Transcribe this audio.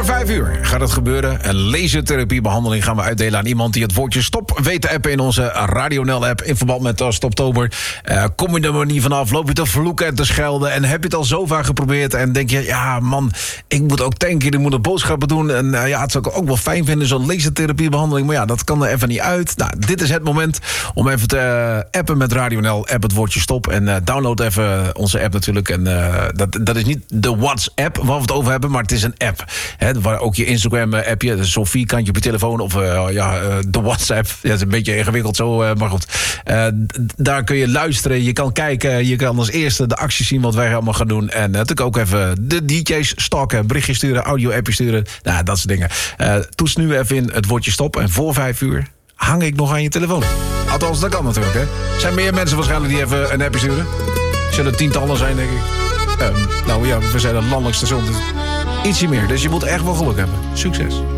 5 uur gaat het gebeuren. Een lasertherapiebehandeling gaan we uitdelen aan iemand die het woordje stop weet te appen in onze RadioNL-app in verband met Stoptober. Kom je er maar niet vanaf, loop je te vloeken en te schelden en heb je het al zo vaak geprobeerd en denk je, ja man, ik moet ook tanken, ik moet een boodschappen doen en het zou ik ook wel fijn vinden, zo'n lasertherapiebehandeling, maar ja, dat kan er even niet uit. Nou, dit is het moment om even te appen met RadioNL, app het woordje stop en download even onze app natuurlijk. En dat is niet de WhatsApp waar we het over hebben, maar het is een app. Hè, waar ook je Instagram-appje, zo'n vierkantje op je telefoon of de WhatsApp. Ja, dat is een beetje ingewikkeld zo, maar goed. Daar kun je luisteren, je kan kijken, je kan als eerste de acties zien wat wij allemaal gaan doen. En natuurlijk ook even de DJ's stalken, berichtjes sturen, audio-appjes sturen. Nou, dat soort dingen. Toets nu even in het woordje stop en voor 5 uur hang ik nog aan je telefoon. Althans, dat kan natuurlijk, hè. Er zijn meer mensen waarschijnlijk die even een appje sturen. Zullen tientallen zijn, denk ik. We zijn een landelijk station. Dus ietsje meer. Dus je moet echt wel geluk hebben. Succes.